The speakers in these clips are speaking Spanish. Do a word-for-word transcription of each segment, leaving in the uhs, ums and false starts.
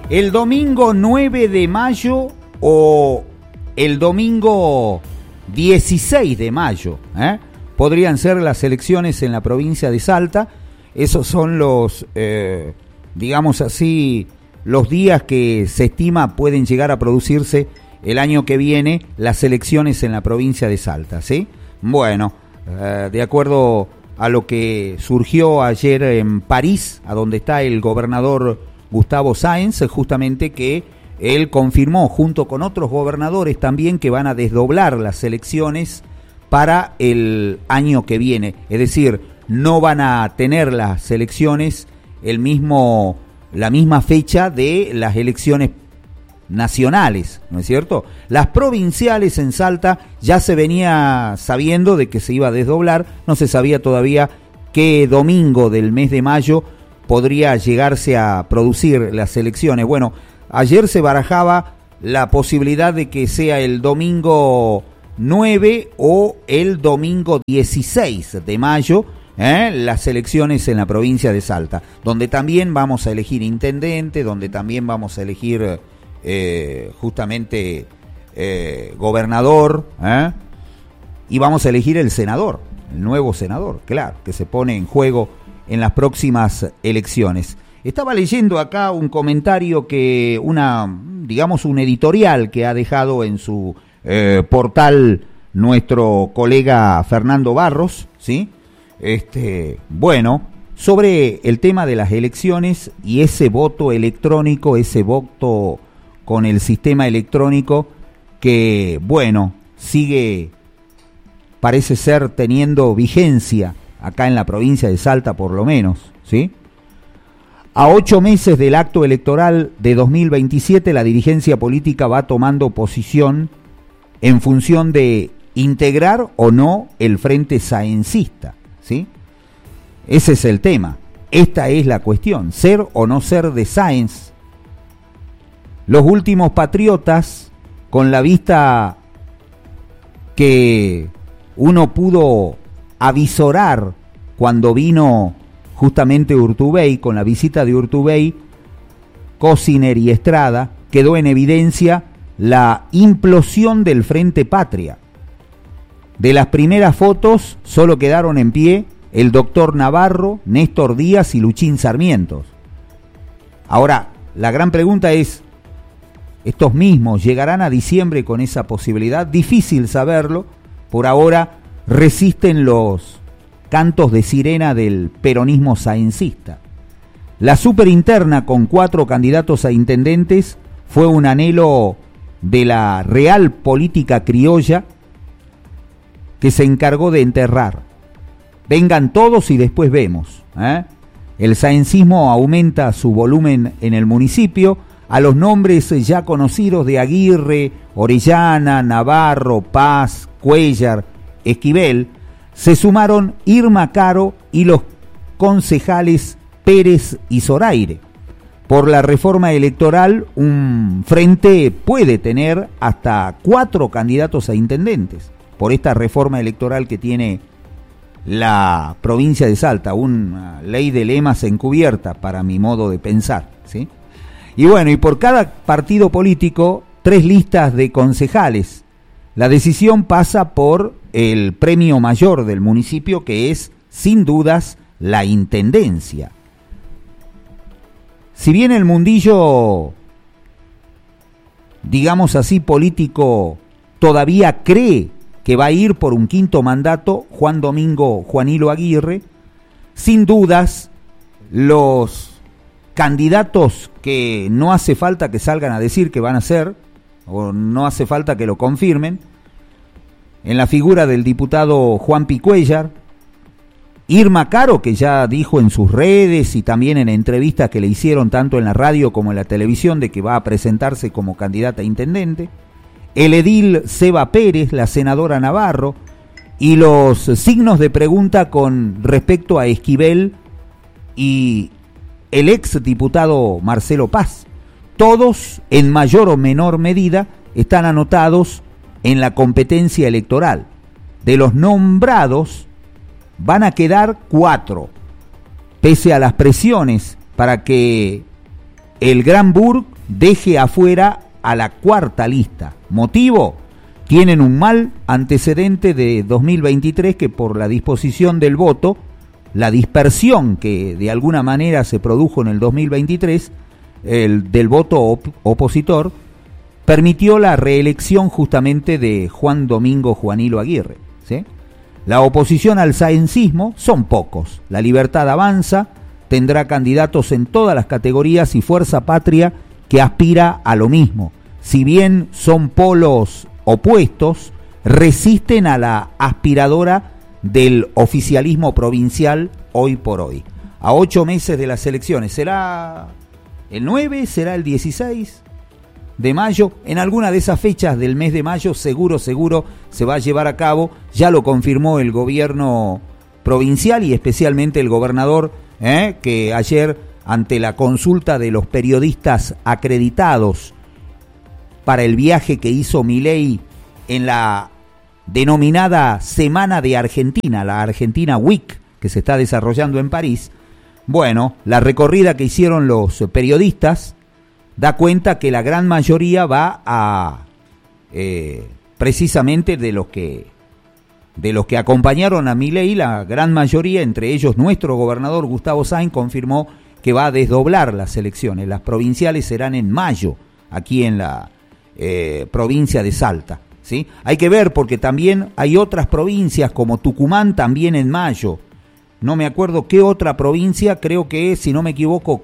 el domingo nueve de mayo o el domingo dieciséis de mayo, ¿eh? podrían ser las elecciones en la provincia de Salta. Esos son los, eh, digamos así, los días que se estima pueden llegar a producirse el año que viene las elecciones en la provincia de Salta, ¿sí? Bueno, eh, de acuerdo a lo que surgió ayer en París, a donde está el gobernador Gustavo Sáenz, justamente que él confirmó junto con otros gobernadores también que van a desdoblar las elecciones para el año que viene, es decir, no van a tener las elecciones el mismo, la misma fecha de las elecciones nacionales, ¿no es cierto? Las provinciales en Salta ya se venía sabiendo de que se iba a desdoblar, no se sabía todavía qué domingo del mes de mayo podría llegarse a producir las elecciones. Bueno, ayer se barajaba la posibilidad de que sea el domingo nueve o el domingo dieciséis de mayo, ¿eh? las elecciones en la provincia de Salta, donde también vamos a elegir intendente, donde también vamos a elegir eh, justamente eh, gobernador, ¿eh? y vamos a elegir el senador, el nuevo senador, claro, que se pone en juego en las próximas elecciones. Estaba leyendo acá un comentario que una, digamos, un editorial que ha dejado en su eh, portal nuestro colega Fernando Barros, ¿sí? Este, bueno, sobre el tema de las elecciones y ese voto electrónico, ese voto con el sistema electrónico que, bueno, sigue, parece ser teniendo vigencia acá en la provincia de Salta por lo menos, ¿sí? A ocho meses del acto electoral de dos mil veintisiete, la dirigencia política va tomando posición en función de integrar o no el frente sáencista, ¿sí? Ese es el tema. Esta es la cuestión, ser o no ser de Sáenz. Los últimos patriotas, con la vista que uno pudo avisorar cuando vino justamente Urtubey, con la visita de Urtubey, Cosiner y Estrada, quedó en evidencia la implosión del Frente Patria. De las primeras fotos solo quedaron en pie el doctor Navarro, Néstor Díaz y Luchín Sarmientos. Ahora, la gran pregunta es, ¿estos mismos llegarán a diciembre con esa posibilidad? Difícil saberlo, por ahora resisten los cantos de sirena del peronismo sáencista. La superinterna con cuatro candidatos a intendentes fue un anhelo de la real política criolla que se encargó de enterrar. Vengan todos y después vemos, ¿eh? El sáencismo aumenta su volumen en el municipio. A los nombres ya conocidos de Aguirre, Orellana, Navarro, Paz, Cuellar, Esquivel, se sumaron Irma Caro y los concejales Pérez y Zoraire. Por la reforma electoral, un frente puede tener hasta cuatro candidatos a intendentes. Por esta reforma electoral que tiene la provincia de Salta, una ley de lemas encubierta para mi modo de pensar, ¿sí? Y bueno, y por cada partido político, tres listas de concejales. La decisión pasa por el premio mayor del municipio, que es, sin dudas, la intendencia. Si bien el mundillo, digamos así, político, todavía cree que va a ir por un quinto mandato Juan Domingo Juanilo Aguirre, sin dudas, los candidatos que no hace falta que salgan a decir que van a ser, o no hace falta que lo confirmen, en la figura del diputado Juan Picuellar, Irma Caro, que ya dijo en sus redes y también en entrevistas que le hicieron tanto en la radio como en la televisión de que va a presentarse como candidata a intendente, el edil Seba Pérez, la senadora Navarro, y los signos de pregunta con respecto a Esquivel y el ex diputado Marcelo Paz. Todos, en mayor o menor medida, están anotados en la competencia electoral. De los nombrados, van a quedar cuatro, pese a las presiones para que el Gran Burg deje afuera a la cuarta lista. ¿Motivo? Tienen un mal antecedente de dos mil veintitrés que por la disposición del voto, la dispersión que de alguna manera se produjo en el dos mil veintitrés, el del voto op- opositor, permitió la reelección justamente de Juan Domingo Juanilo Aguirre, ¿sí? La oposición al saencismo son pocos. La Libertad Avanza tendrá candidatos en todas las categorías y Fuerza Patria que aspira a lo mismo. Si bien son polos opuestos, resisten a la aspiradora del oficialismo provincial hoy por hoy. A ocho meses de las elecciones, ¿será el nueve? ¿Será el dieciséis de mayo? En alguna de esas fechas del mes de mayo seguro, seguro se va a llevar a cabo. Ya lo confirmó el gobierno provincial y especialmente el gobernador, ¿eh? que ayer, ante la consulta de los periodistas acreditados para el viaje que hizo Milei en la denominada Semana de Argentina, la Argentina Week, que se está desarrollando en París, bueno, la recorrida que hicieron los periodistas da cuenta que la gran mayoría va a eh, precisamente de los que de los que acompañaron a Milei, la gran mayoría, entre ellos nuestro gobernador Gustavo Sainz, confirmó que va a desdoblar las elecciones. Las provinciales serán en mayo, aquí en la eh, provincia de Salta, ¿sí? Hay que ver porque también hay otras provincias como Tucumán también en mayo. No me acuerdo qué otra provincia, creo que es, si no me equivoco,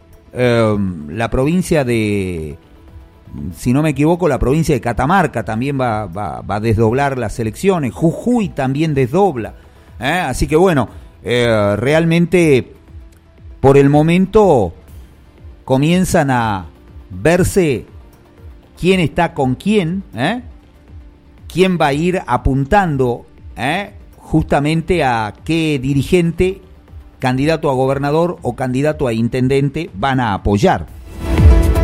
eh, la provincia de, si no me equivoco, la provincia de Catamarca también va, va, va a desdoblar las elecciones. Jujuy también desdobla, ¿eh? Así que bueno, eh, realmente por el momento comienzan a verse quién está con quién, ¿eh? quién va a ir apuntando, ¿eh? justamente a qué dirigente, candidato a gobernador o candidato a intendente van a apoyar.